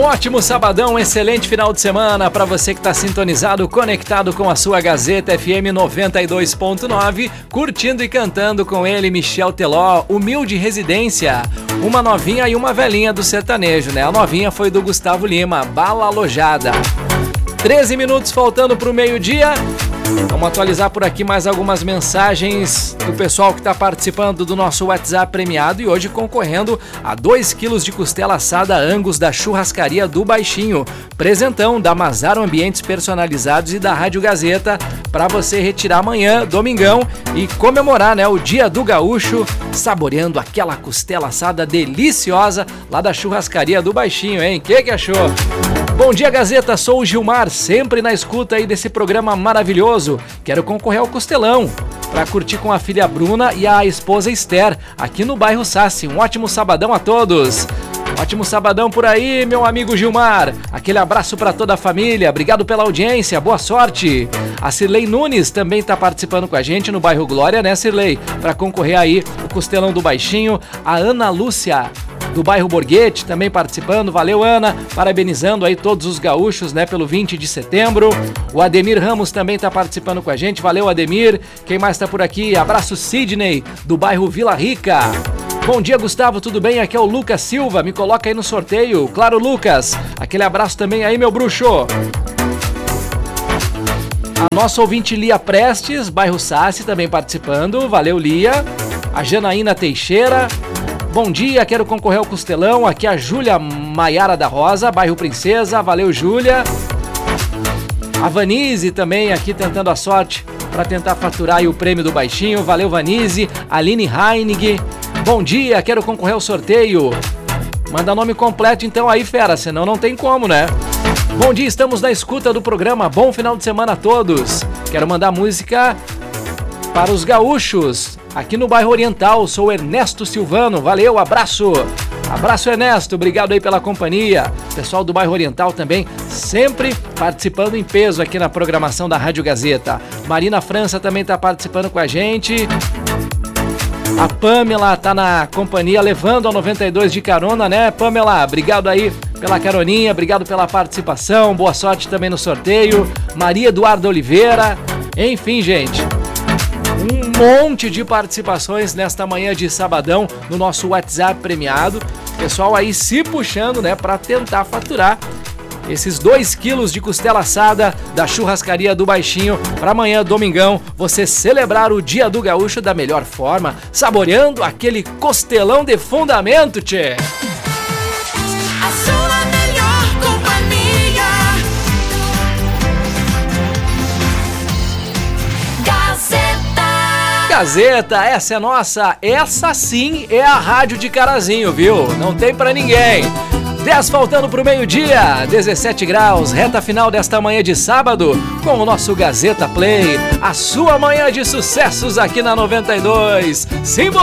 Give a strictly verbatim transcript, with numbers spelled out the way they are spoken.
ótimo sabadão, um excelente final de semana para você que está sintonizado, conectado com a sua Gazeta F M noventa e dois ponto nove, curtindo e cantando com ele, Michel Teló, Humilde Residência, uma novinha e uma velhinha do sertanejo, né? A novinha foi do Gustavo Lima, Bala Alojada. treze minutos faltando para o meio-dia. Vamos atualizar por aqui mais algumas mensagens do pessoal que está participando do nosso WhatsApp premiado e hoje concorrendo a dois quilos de costela assada Angus da Churrascaria do Baixinho. Presentão da Mazaro Ambientes Personalizados e da Rádio Gazeta para você retirar amanhã, domingão, e comemorar, né, o Dia do Gaúcho, saboreando aquela costela assada deliciosa lá da Churrascaria do Baixinho, hein? Que que achou? Bom dia, Gazeta, sou o Gilmar, sempre na escuta aí desse programa maravilhoso. Quero concorrer ao costelão para curtir com a filha Bruna e a esposa Esther, aqui no bairro Sassi. Um ótimo sabadão a todos. Ótimo sabadão por aí, meu amigo Gilmar. Aquele abraço para toda a família. Obrigado pela audiência, boa sorte. A Cirlei Nunes também está participando com a gente no bairro Glória, né, Cirlei? Para concorrer aí o costelão do Baixinho. A Ana Lúcia do bairro Borghetti também participando, valeu Ana, parabenizando aí todos os gaúchos, né, pelo vinte de setembro. O Ademir Ramos também tá participando com a gente, valeu Ademir. Quem mais tá por aqui? Abraço Sidney, do bairro Vila Rica. Bom dia, Gustavo, tudo bem? Aqui é o Lucas Silva, me coloca aí no sorteio. Claro, Lucas, aquele abraço também aí, meu bruxo. A nossa ouvinte Lia Prestes, bairro Sassi, também participando, valeu Lia. A Janaína Teixeira, bom dia, quero concorrer ao costelão. Aqui a Júlia Maiara da Rosa, bairro Princesa, valeu Júlia. A Vanise também aqui tentando a sorte para tentar faturar aí o prêmio do Baixinho, valeu Vanise. Aline Heinig, bom dia, quero concorrer ao sorteio. Manda nome completo então aí, fera, senão não tem como, né? Bom dia, estamos na escuta do programa, bom final de semana a todos. Quero mandar música para os gaúchos aqui no bairro Oriental, sou Ernesto Silvano, valeu, abraço. Abraço, Ernesto, obrigado aí pela companhia. Pessoal do bairro Oriental também, sempre participando em peso aqui na programação da Rádio Gazeta. Marina França também está participando com a gente. A Pamela tá na companhia, levando a noventa e dois de carona, né, Pamela? Obrigado aí pela caroninha, obrigado pela participação, boa sorte também no sorteio. Maria Eduarda Oliveira, enfim, gente, um monte de participações nesta manhã de sabadão no nosso WhatsApp premiado. Pessoal aí se puxando, né, para tentar faturar esses dois quilos de costela assada da Churrascaria do Baixinho para amanhã, domingão, você celebrar o Dia do Gaúcho da melhor forma, saboreando aquele costelão de fundamento, tchê. A sua melhor companhia. Gazeta. Gazeta, essa é nossa, essa sim é a rádio de Carazinho, viu? Não tem pra ninguém. dez faltando pro meio-dia, dezessete graus, reta final desta manhã de sábado, com o nosso Gazeta Play, a sua manhã de sucessos aqui na noventa e dois. Simbora!